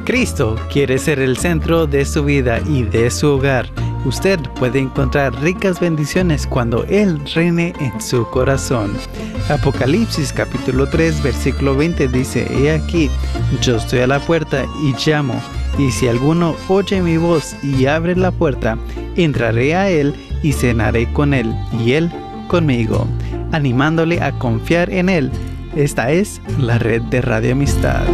Cristo quiere ser el centro de su vida y de su hogar. Usted puede encontrar ricas bendiciones cuando Él reine en su corazón. Apocalipsis capítulo 3 versículo 20 dice: He aquí, yo estoy a la puerta y llamo, y si alguno oye mi voz y abre la puerta, entraré a él y cenaré con él y él conmigo, animándole a confiar en Él. Esta es la red de Radio Amistad.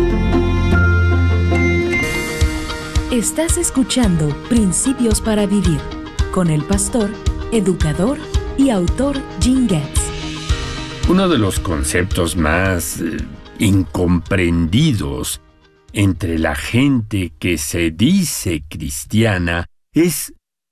Estás escuchando Principios para Vivir con el pastor, educador y autor Gene Getz. Uno de los conceptos más incomprendidos entre la gente que se dice cristiana es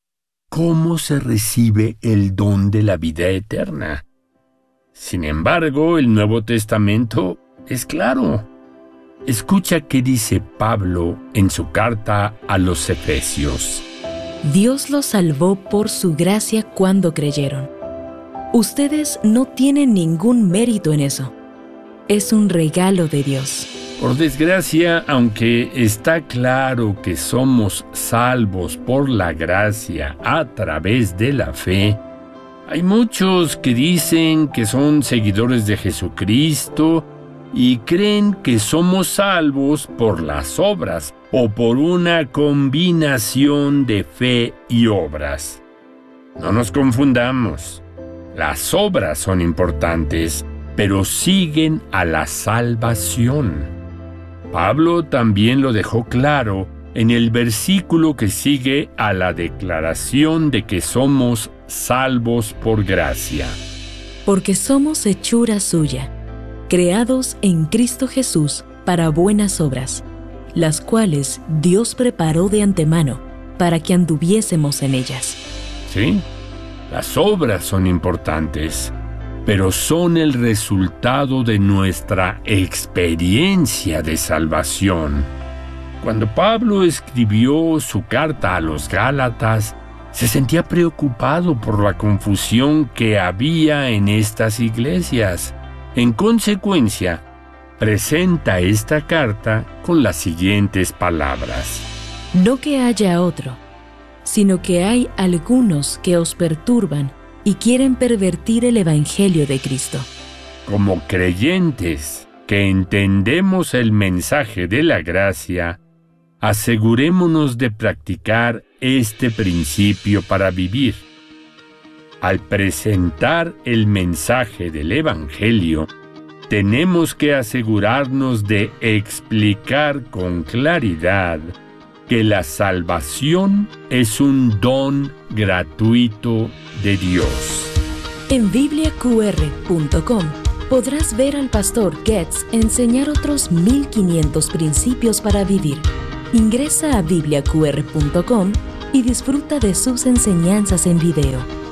cómo se recibe el don de la vida eterna. Sin embargo, el Nuevo Testamento es claro. Escucha qué dice Pablo en su carta a los Efesios. Dios los salvó por su gracia cuando creyeron. Ustedes no tienen ningún mérito en eso. Es un regalo de Dios. Por desgracia, aunque está claro que somos salvos por la gracia a través de la fe, hay muchos que dicen que son seguidores de Jesucristo y creen que somos salvos por las obras o por una combinación de fe y obras. No nos confundamos. Las obras son importantes, pero siguen a la salvación. Pablo también lo dejó claro en el versículo que sigue a la declaración de que somos salvos por gracia. Porque somos hechura suya, creados en Cristo Jesús para buenas obras, las cuales Dios preparó de antemano para que anduviésemos en ellas. Sí, las obras son importantes, pero son el resultado de nuestra experiencia de salvación. Cuando Pablo escribió su carta a los Gálatas, se sentía preocupado por la confusión que había en estas iglesias. En consecuencia, presenta esta carta con las siguientes palabras: No que haya otro, sino que hay algunos que os perturban y quieren pervertir el Evangelio de Cristo. Como creyentes que entendemos el mensaje de la gracia, asegurémonos de practicar este principio para vivir. Al presentar el mensaje del Evangelio, tenemos que asegurarnos de explicar con claridad que la salvación es un don gratuito de Dios. En bibliaqr.com podrás ver al pastor Getz enseñar otros 1500 principios para vivir. Ingresa a bibliaqr.com y disfruta de sus enseñanzas en video.